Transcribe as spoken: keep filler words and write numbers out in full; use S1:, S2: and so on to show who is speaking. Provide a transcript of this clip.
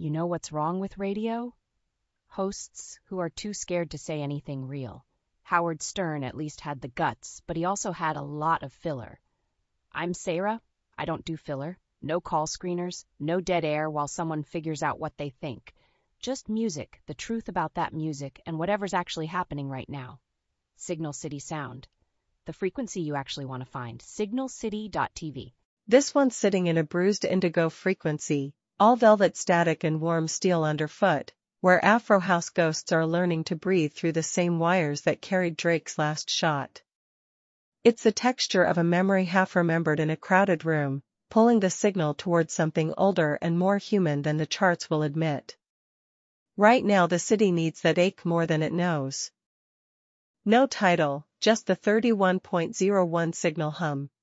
S1: You know what's wrong with radio? Hosts who are too scared to say anything real. Howard Stern at least had the guts, but he also had a lot of filler. I'm Sarah. I don't do filler. No call screeners, no dead air while someone figures out what they think. Just music, the truth about that music, and whatever's actually happening right now. Signal City Sound. The frequency you actually want to find. signal city dot t v.
S2: This one's sitting in a bruised indigo frequency, all velvet static and warm steel underfoot, where Afro House ghosts are learning to breathe through the same wires that carried Drake's last shot. It's the texture of a memory half remembered in a crowded room, pulling the signal towards something older and more human than the charts will admit. Right now the city needs that ache more than it knows. No title, just the thirty-one point oh one signal hum.